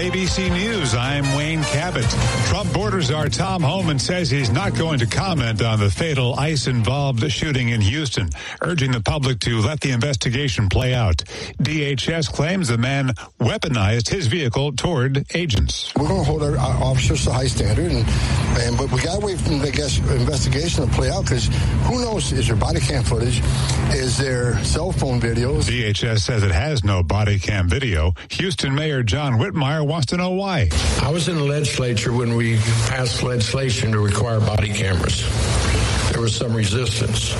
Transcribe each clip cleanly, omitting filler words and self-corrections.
ABC News, I'm Wayne Cabot. Trump borders our Tom Homan says he's not going to comment on the fatal ICE-involved shooting in Houston, urging the public to let the investigation play out. DHS claims the man weaponized his vehicle toward agents. We're going to hold our officers to high standard, but we got to wait for the investigation to play out, because who knows, is there body cam footage? Is there cell phone videos? DHS says it has no body cam video. Houston Mayor John Whitmire wants to know why. I was in the legislature when we passed legislation to require body cameras. There was some resistance.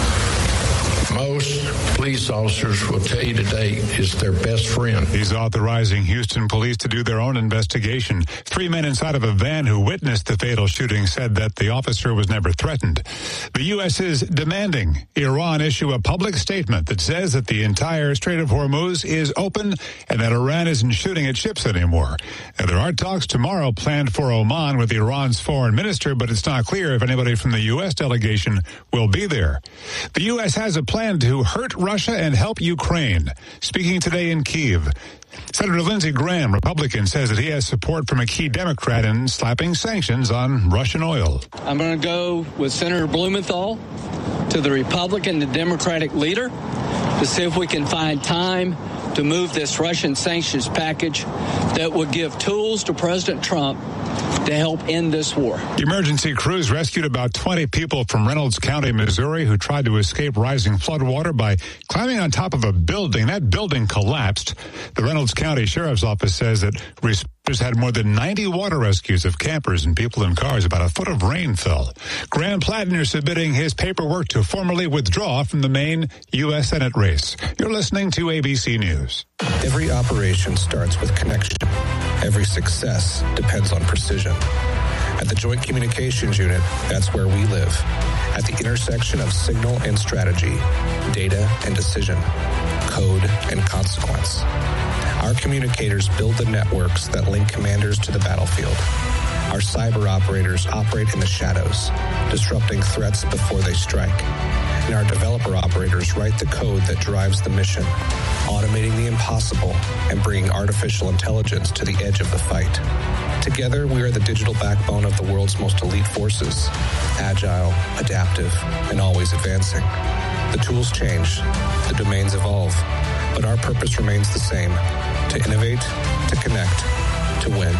Most police officers will tell you today is their best friend. He's authorizing Houston police to do their own investigation. 3 men inside of a van who witnessed the fatal shooting said that the officer was never threatened. The U.S. is demanding Iran issue a public statement that says that the entire Strait of Hormuz is open and that Iran isn't shooting at ships anymore. Now, there are talks tomorrow planned for Oman with Iran's foreign minister, but it's not clear if anybody from the U.S. delegation will be there. The U.S. has a plan to hurt Russia and help Ukraine. Speaking today in Kyiv, Senator Lindsey Graham, Republican, says that he has support from a key Democrat in slapping sanctions on Russian oil. I'm going to go with Senator Blumenthal to the Republican and Democratic leader to see if we can find time to move this Russian sanctions package that would give tools to President Trump to help end this war. Emergency crews rescued about 20 people from Reynolds County, Missouri, who tried to escape rising floodwater by climbing on top of a building. That building collapsed. The Reynolds County Sheriff's Office says that responders had more than 90 water rescues of campers and people in cars. About a foot of rain fell. Graham Plattner submitting his paperwork to formally withdraw from the Maine U.S. Senate race. You're listening to ABC News. Every operation starts with connection. Every success depends on precision. At the Joint Communications Unit, that's where we live. At the intersection of signal and strategy, data and decision, code and consequence. Our communicators build the networks that link commanders to the battlefield. Our cyber operators operate in the shadows, disrupting threats before they strike. And our developer operators write the code that drives the mission, automating the impossible and bringing artificial intelligence to the edge of the fight. Together, we are the digital backbone of the world's most elite forces, agile, adaptive, and always advancing. The tools change, the domains evolve, but our purpose remains the same: to innovate, to connect, to win.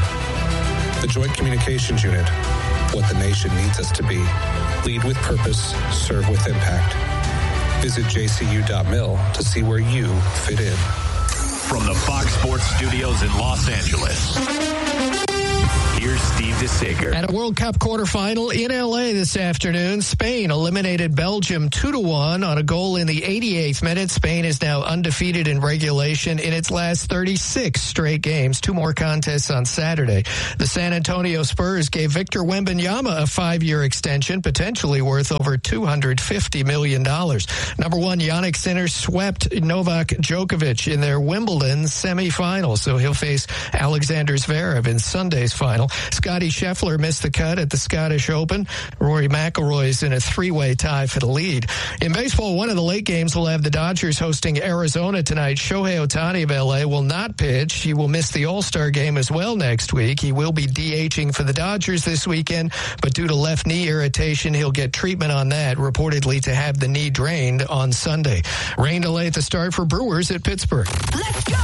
The Joint Communications Unit, what the nation needs us to be. Lead with purpose, serve with impact. Visit jcu.mil to see where you fit in. From the Fox Sports Studios in Los Angeles, here's Steve DeSager. At a World Cup quarterfinal in L.A. this afternoon, Spain eliminated Belgium 2-1 on a goal in the 88th minute. Spain is now undefeated in regulation in its last 36 straight games. 2 more contests on Saturday. The San Antonio Spurs gave Victor Wembanyama a 5-year extension, potentially worth over $250 million. Number 1, Yannick Sinner swept Novak Djokovic in their Wimbledon semifinal, so he'll face Alexander Zverev in Sunday's final. Scottie Scheffler missed the cut at the Scottish Open. Rory McIlroy's in a 3-way tie for the lead. In baseball, one of the late games will have the Dodgers hosting Arizona tonight. Shohei Ohtani of L.A. will not pitch. He will miss the All-Star game as well next week. He will be DHing for the Dodgers this weekend, but due to left knee irritation, he'll get treatment on that, reportedly to have the knee drained on Sunday. Rain delay at the start for Brewers at Pittsburgh. Let's go!